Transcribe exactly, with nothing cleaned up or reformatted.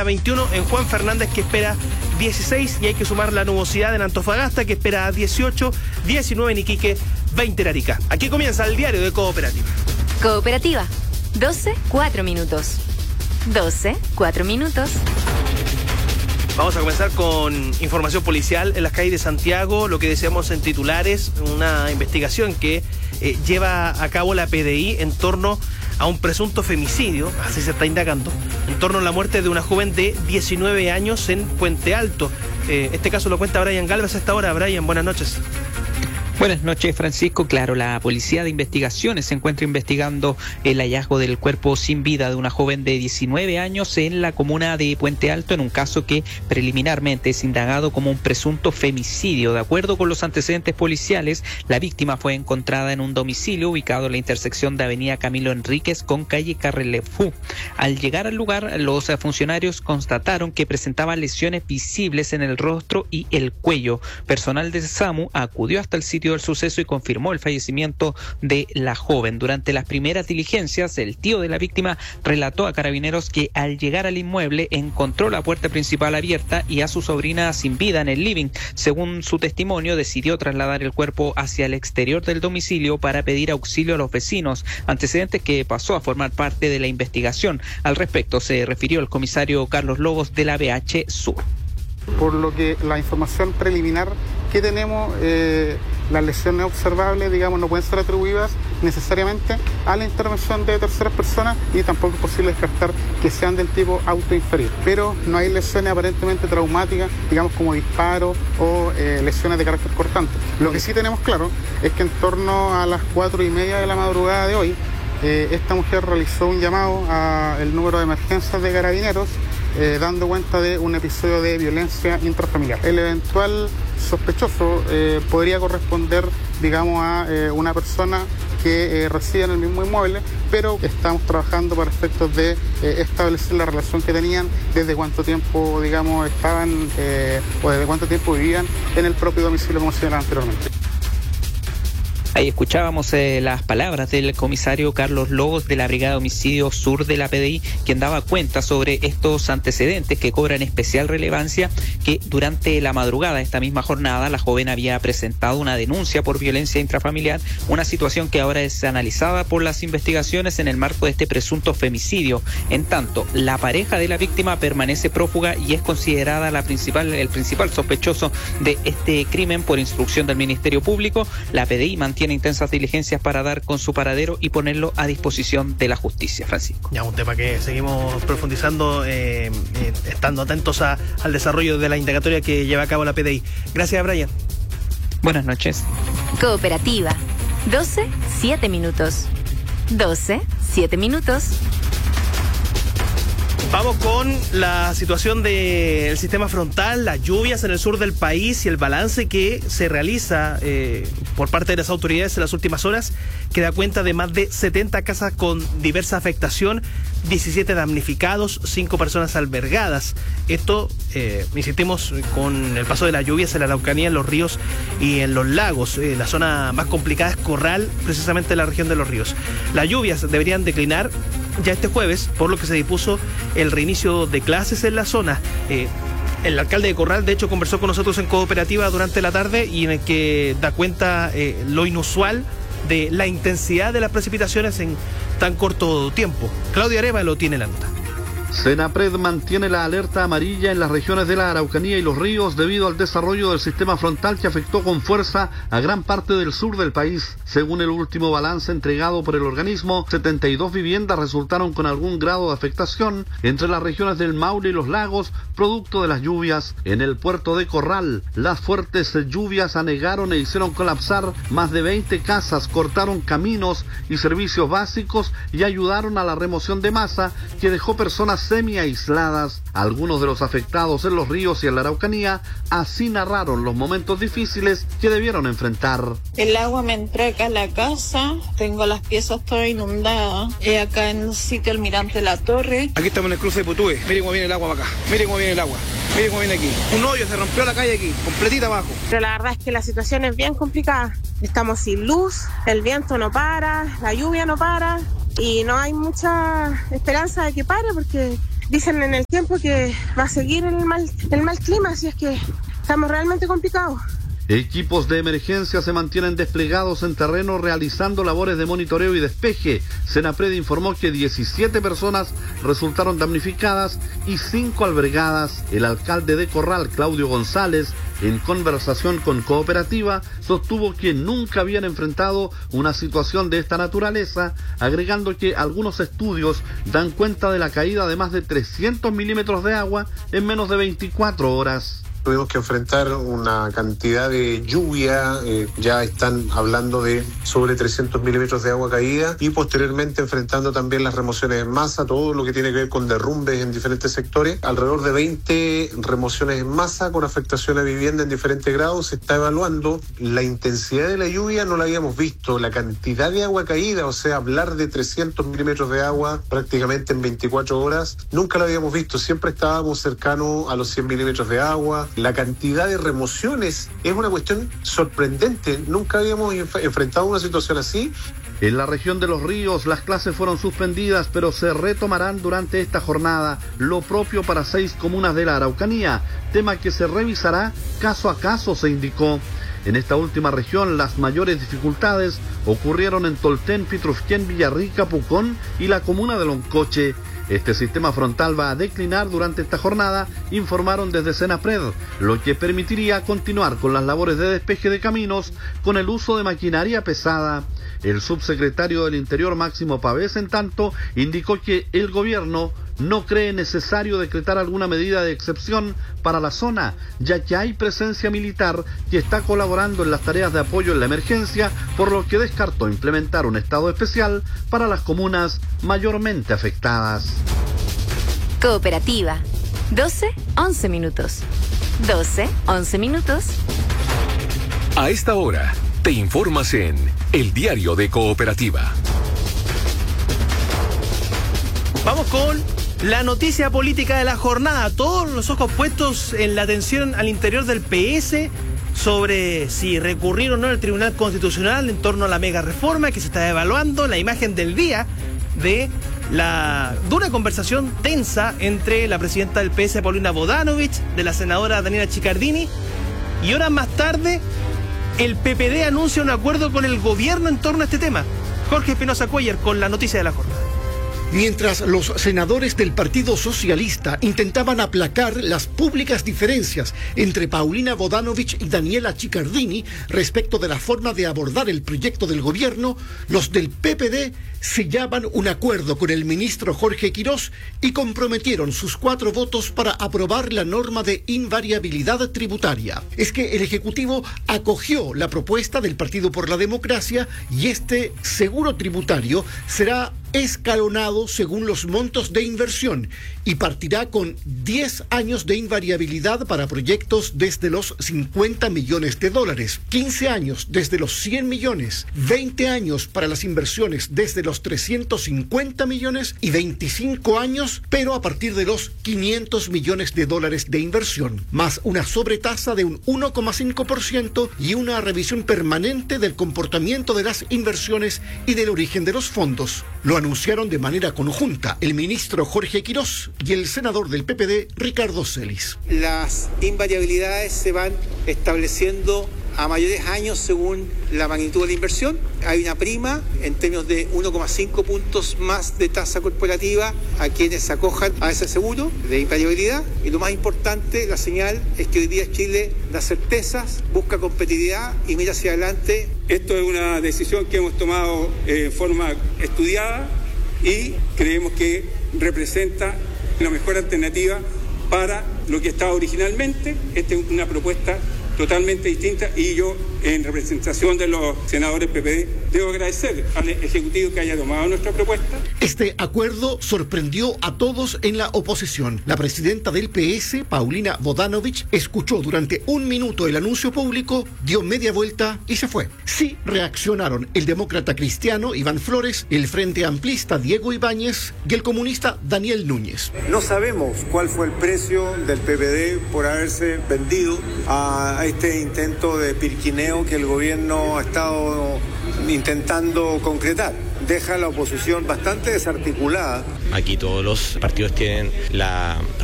veintiuno en Juan Fernández, que espera dieciséis, y hay que sumar la nubosidad en Antofagasta, que espera dieciocho, diecinueve en Iquique, veinte en Arica. Aquí comienza el diario de Cooperativa. Cooperativa, doce, cuatro minutos. doce, cuatro minutos. Vamos a comenzar con información policial en las calles de Santiago, lo que decíamos en titulares, una investigación que eh, lleva a cabo la P D I en torno a un presunto femicidio, así se está indagando, en torno a la muerte de una joven de diecinueve años en Puente Alto. Eh, este caso lo cuenta Brian Galvez a esta hora. Brian, buenas noches. Buenas noches, Francisco. Claro, la Policía de Investigaciones se encuentra investigando el hallazgo del cuerpo sin vida de una joven de diecinueve años en la comuna de Puente Alto, en un caso que preliminarmente es indagado como un presunto femicidio. De acuerdo con los antecedentes policiales, la víctima fue encontrada en un domicilio ubicado en la intersección de Avenida Camilo Enríquez con calle Carrelefú. Al llegar al lugar, los funcionarios constataron que presentaba lesiones visibles en el rostro y el cuello. Personal de SAMU acudió hasta el sitio del suceso y confirmó el fallecimiento de la joven. Durante las primeras diligencias, el tío de la víctima relató a Carabineros que al llegar al inmueble encontró la puerta principal abierta y a su sobrina sin vida en el living. Según su testimonio, decidió trasladar el cuerpo hacia el exterior del domicilio para pedir auxilio a los vecinos, antecedentes que pasó a formar parte de la investigación. Al respecto se refirió el comisario Carlos Lobos de la B H Sur. Por lo que la información preliminar que tenemos, eh, las lesiones observables, digamos, no pueden ser atribuidas necesariamente a la intervención de terceras personas y tampoco es posible descartar que sean del tipo autoinferido. Pero no hay lesiones aparentemente traumáticas, digamos, como disparos o eh, lesiones de carácter cortante. Lo que sí tenemos claro es que en torno a las cuatro y media de la madrugada de hoy, eh, esta mujer realizó un llamado al número de emergencias de Carabineros, Eh, dando cuenta de un episodio de violencia intrafamiliar. El eventual sospechoso eh, podría corresponder, digamos, a eh, una persona que eh, reside en el mismo inmueble, pero estamos trabajando para efectos de eh, establecer la relación que tenían, desde cuánto tiempo, digamos, estaban eh, o desde cuánto tiempo vivían en el propio domicilio, como señalaba anteriormente. Ahí escuchábamos eh, las palabras del comisario Carlos Lobos de la Brigada de Homicidio Sur de la P D I, quien daba cuenta sobre estos antecedentes que cobran especial relevancia, que durante la madrugada de esta misma jornada la joven había presentado una denuncia por violencia intrafamiliar, una situación que ahora es analizada por las investigaciones en el marco de este presunto femicidio. En tanto, la pareja de la víctima permanece prófuga y es considerada la principal, el principal sospechoso de este crimen por instrucción del Ministerio Público. La P D I mantiene tiene intensas diligencias para dar con su paradero y ponerlo a disposición de la justicia. Francisco. Ya, un tema que seguimos profundizando, eh, eh, estando atentos a, al desarrollo de la indagatoria que lleva a cabo la P D I. Gracias, Brian. Buenas noches. Cooperativa, doce, siete minutos. doce, siete minutos. Vamos con la situación del sistema frontal, las lluvias en el sur del país y el balance que se realiza eh, por parte de las autoridades en las últimas horas, que da cuenta de más de setenta casas con diversa afectación, diecisiete damnificados, cinco personas albergadas. Esto, eh, insistimos, con el paso de las lluvias en la Araucanía, en los ríos y en los lagos. Eh, la zona más complicada es Corral, precisamente en la región de los ríos. Las lluvias deberían declinar ya este jueves, por lo que se dispuso el reinicio de clases en la zona. Eh, el alcalde de Corral, de hecho, conversó con nosotros en Cooperativa durante la tarde y en el que da cuenta eh, lo inusual de la intensidad de las precipitaciones en tan corto tiempo. Claudia Arévalo tiene la nota. Senapred mantiene la alerta amarilla en las regiones de la Araucanía y los ríos debido al desarrollo del sistema frontal que afectó con fuerza a gran parte del sur del país. Según el último balance entregado por el organismo, setenta y dos viviendas resultaron con algún grado de afectación entre las regiones del Maule y los lagos, producto de las lluvias. En el puerto de Corral, las fuertes lluvias anegaron e hicieron colapsar más de veinte casas, cortaron caminos y servicios básicos y ayudaron a la remoción de masa que dejó personas semi-aisladas. Algunos de los afectados en los ríos y en la Araucanía así narraron los momentos difíciles que debieron enfrentar. El agua me entró acá a la casa, tengo las piezas todas inundadas, eh, acá en el sitio Almirante La Torre. Aquí estamos en el cruce de Putúe, miren cómo viene el agua para acá, miren cómo viene el agua, miren cómo viene aquí. Un hoyo, se rompió la calle aquí, completita abajo. Pero la verdad es que la situación es bien complicada. Estamos sin luz, el viento no para, la lluvia no para y no hay mucha esperanza de que pare porque dicen en el tiempo que va a seguir el mal, el mal clima, así es que estamos realmente complicados. Equipos de emergencia se mantienen desplegados en terreno realizando labores de monitoreo y despeje. Senapred informó que diecisiete personas resultaron damnificadas y cinco albergadas. El alcalde de Corral, Claudio González, en conversación con Cooperativa, sostuvo que nunca habían enfrentado una situación de esta naturaleza, agregando que algunos estudios dan cuenta de la caída de más de trescientos milímetros de agua en menos de veinticuatro horas. Tuvimos que enfrentar una cantidad de lluvia, eh, ya están hablando de sobre trescientos milímetros de agua caída y posteriormente enfrentando también las remociones en masa, todo lo que tiene que ver con derrumbes en diferentes sectores. Alrededor de veinte remociones en masa con afectación a vivienda en diferentes grados. Se está evaluando la intensidad de la lluvia, no la habíamos visto, la cantidad de agua caída, o sea, hablar de trescientos milímetros de agua prácticamente en veinticuatro horas, nunca lo habíamos visto, siempre estábamos cercanos a los cien milímetros de agua. La cantidad de remociones es una cuestión sorprendente. Nunca habíamos enf- enfrentado una situación así. En la región de Los Ríos, las clases fueron suspendidas, pero se retomarán durante esta jornada. Lo propio para seis comunas de la Araucanía, tema que se revisará caso a caso, se indicó. En esta última región, las mayores dificultades ocurrieron en Tolten, Pitrufquén, Villarrica, Pucón y la comuna de Loncoche. Este sistema frontal va a declinar durante esta jornada, informaron desde Senapred, lo que permitiría continuar con las labores de despeje de caminos con el uso de maquinaria pesada. El subsecretario del Interior, Máximo Pavés, en tanto, indicó que el gobierno no cree necesario decretar alguna medida de excepción para la zona, ya que hay presencia militar que está colaborando en las tareas de apoyo en la emergencia, por lo que descartó implementar un estado especial para las comunas mayormente afectadas. Cooperativa. doce, once minutos. doce, once minutos. A esta hora, te informas en El Diario de Cooperativa. Vamos con la noticia política de la jornada. Todos los ojos puestos en la atención al interior del P S sobre si recurrir o no al Tribunal Constitucional en torno a la mega reforma que se está evaluando. La imagen del día de la dura conversación tensa entre la presidenta del P S, Paulina Bodanovich, de la senadora Daniela Chiccardini, y horas más tarde el P P D anuncia un acuerdo con el gobierno en torno a este tema. Jorge Espinosa Cuellar con la noticia de la jornada. Mientras los senadores del Partido Socialista intentaban aplacar las públicas diferencias entre Paulina Bodanovich y Daniela Chiccardini respecto de la forma de abordar el proyecto del gobierno, los del P P D sellaban un acuerdo con el ministro Jorge Quirós y comprometieron sus cuatro votos para aprobar la norma de invariabilidad tributaria. Es que el Ejecutivo acogió la propuesta del Partido por la Democracia y este seguro tributario será escalonado según los montos de inversión y partirá con diez años de invariabilidad para proyectos desde los cincuenta millones de dólares, quince años desde los cien millones, veinte años para las inversiones desde los trescientos cincuenta millones y veinticinco años, pero a partir de los quinientos millones de dólares de inversión, más una sobretasa de un uno coma cinco por ciento y una revisión permanente del comportamiento de las inversiones y del origen de los fondos. Lo anunciaron de manera conjunta el ministro Jorge Quirós y el senador del P P D, Ricardo Celis. Las invariabilidades se van estableciendo a mayores años según la magnitud de la inversión. Hay una prima en términos de uno coma cinco puntos más de tasa corporativa a quienes se acojan a ese seguro de invariabilidad. Y lo más importante, la señal, es que hoy día Chile da certezas, busca competitividad y mira hacia adelante. Esto es una decisión que hemos tomado en eh, forma estudiada y creemos que representa la mejor alternativa para lo que estaba originalmente. Esta es una propuesta totalmente distinta y yo, en representación de los senadores P P D, debo agradecer al Ejecutivo que haya tomado nuestra propuesta. Este acuerdo sorprendió a todos en la oposición. La presidenta del P S, Paulina Bodanovich, escuchó durante un minuto el anuncio público, dio media vuelta y se fue. Sí reaccionaron el demócrata cristiano Iván Flores, el Frente Amplista Diego Ibáñez y el comunista Daniel Núñez. No sabemos cuál fue el precio del P P D por haberse vendido a este intento de pirquineo que el gobierno ha estado intentando concretar. deja a la oposición bastante desarticulada. Aquí todos los partidos tienen la